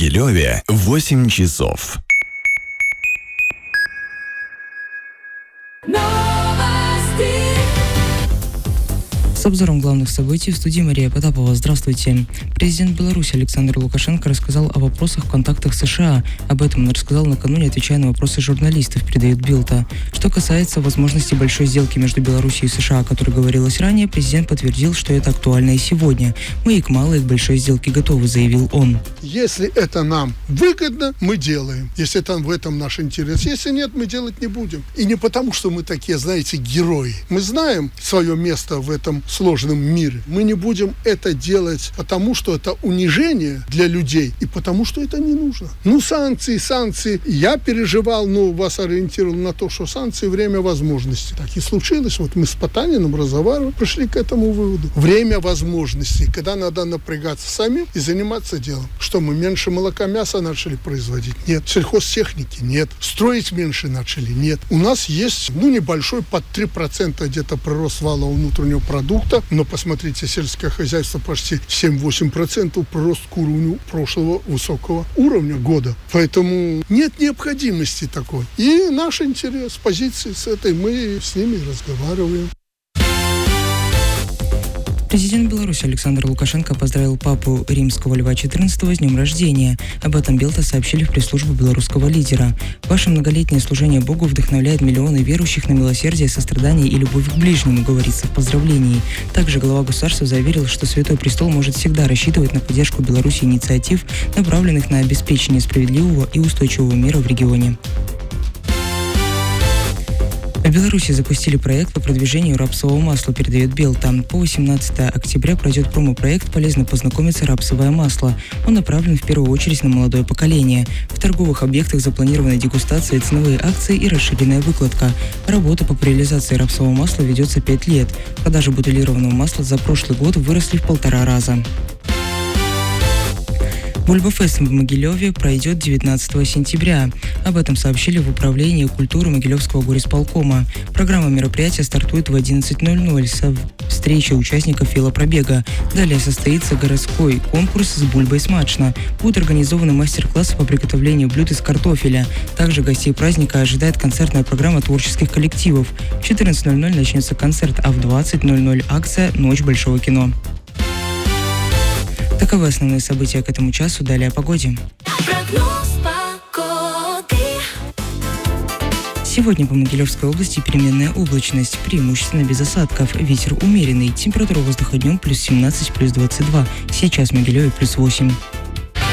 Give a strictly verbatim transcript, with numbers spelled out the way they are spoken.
Могилеве восемь часов. С обзором главных событий в студии Мария Потапова. Здравствуйте. Президент Беларуси Александр Лукашенко рассказал о вопросах в контактах с США. Об этом он рассказал накануне, отвечая на вопросы журналистов, передает Билта. Что касается возможности большой сделки между Беларусью и США, о которой говорилось ранее, президент подтвердил, что это актуально и сегодня. Мы и к малой, и к большой сделке готовы, заявил он. Если это нам выгодно, мы делаем. Если это в этом наш интерес. Если нет, мы делать не будем. И не потому, что мы такие, знаете, герои. Мы знаем свое место в этом сложном мире. Мы не будем это делать, потому что это унижение для людей и потому что это не нужно. Ну, санкции, санкции. Я переживал, но вас ориентировал на то, что санкции — время возможностей. Так и случилось. Вот мы с Потаниным разговаривали, пришли к этому выводу. Время возможностей, когда надо напрягаться самим и заниматься делом. Что мы меньше молока, мяса начали производить? Нет. Сельхозтехники? Нет. Строить меньше начали? Нет. У нас есть, ну, небольшой, под три процента где-то прирост валового внутреннего продукта. Но посмотрите, сельское хозяйство почти семь-восемь процентов прирост к уровню прошлого высокого уровня года. Поэтому нет необходимости такой. И наш интерес, позиции с этой, мы с ними разговариваем. Президент Беларуси Александр Лукашенко поздравил папу римского Льва четырнадцатого с днем рождения. Об этом Билта сообщили в пресс-службе белорусского лидера. Ваше многолетнее служение Богу вдохновляет миллионы верующих на милосердие, сострадание и любовь к ближнему, говорится в поздравлении. Также глава государства заверил, что Святой Престол может всегда рассчитывать на поддержку Беларуси инициатив, направленных на обеспечение справедливого и устойчивого мира в регионе. В Беларуси запустили проект по продвижению рапсового масла, передает Белта. По восемнадцатое октября пройдет промо-проект «Полезно познакомиться. Рапсовое масло». Он направлен в первую очередь на молодое поколение. В торговых объектах запланированы дегустации, ценовые акции и расширенная выкладка. Работа по реализации рапсового масла ведется пять лет. Продажи бутилированного масла за прошлый год выросли в полтора раза. Бульбафест в Могилеве пройдет девятнадцатого сентября. Об этом сообщили в Управлении культуры Могилевского горисполкома. Программа мероприятия стартует в одиннадцать ноль-ноль со встречи участников велопробега. Далее состоится городской конкурс с бульбой смачно. Будут организованы мастер-классы по приготовлению блюд из картофеля. Также гостей праздника ожидает концертная программа творческих коллективов. В четырнадцать ноль-ноль начнется концерт, а в двадцать ноль-ноль акция «Ночь большого кино». Таковы основные события к этому часу. Далее о погоде. Прогноз погоды. Сегодня по Могилевской области переменная облачность, преимущественно без осадков. Ветер умеренный. Температура воздуха днем плюс семнадцать, плюс двадцать два. Сейчас в Могилеве плюс восемь.